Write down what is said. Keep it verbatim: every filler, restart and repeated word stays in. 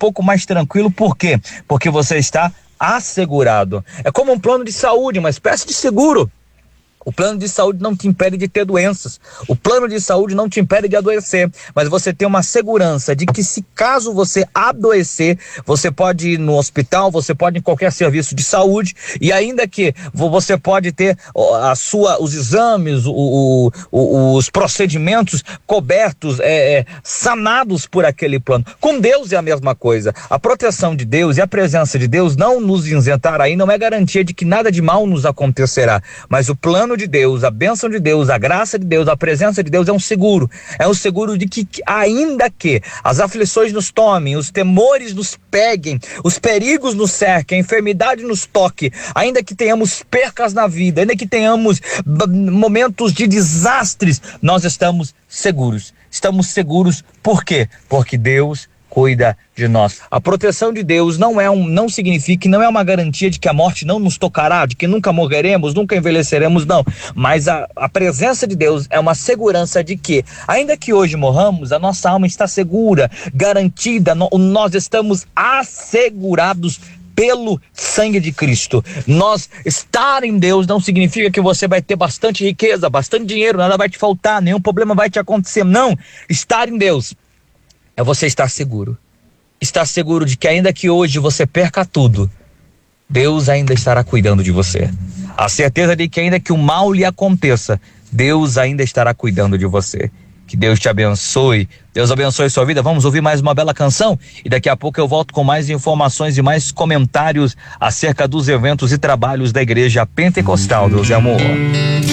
pouco mais tranquilo. Por quê? Porque você está assegurado. É como um plano de saúde, uma espécie de seguro. O plano de saúde não te impede de ter doenças. O plano de saúde não te impede de adoecer. Mas você tem uma segurança de que, se caso você adoecer, você pode ir no hospital, você pode ir em qualquer serviço de saúde, e ainda que você pode ter a sua, os exames, o, o, os procedimentos cobertos, é, é, sanados por aquele plano. Com Deus é a mesma coisa. A proteção de Deus e a presença de Deus não nos isentará, não é garantia de que nada de mal nos acontecerá. Mas o plano de Deus, a bênção de Deus, a graça de Deus, a presença de Deus é um seguro. É um seguro de que, ainda que as aflições nos tomem, os temores nos peguem, os perigos nos cerquem, a enfermidade nos toque, ainda que tenhamos percas na vida, ainda que tenhamos momentos de desastres, nós estamos seguros. Estamos seguros por quê? Porque Deus cuida de nós. A proteção de Deus não é um, não significa, não é uma garantia de que a morte não nos tocará, de que nunca morreremos, nunca envelheceremos, não. Mas a, a presença de Deus é uma segurança de que, ainda que hoje morramos, a nossa alma está segura, garantida, no, nós estamos assegurados pelo sangue de Cristo. Nós estar em Deus não significa que você vai ter bastante riqueza, bastante dinheiro, nada vai te faltar, nenhum problema vai te acontecer. Não, estar em Deus é você estar seguro. Estar seguro de que, ainda que hoje você perca tudo, Deus ainda estará cuidando de você. A certeza de que, ainda que o mal lhe aconteça, Deus ainda estará cuidando de você. Que Deus te abençoe. Deus abençoe sua vida. Vamos ouvir mais uma bela canção e daqui a pouco eu volto com mais informações e mais comentários acerca dos eventos e trabalhos da Igreja Pentecostal. Deus é amor.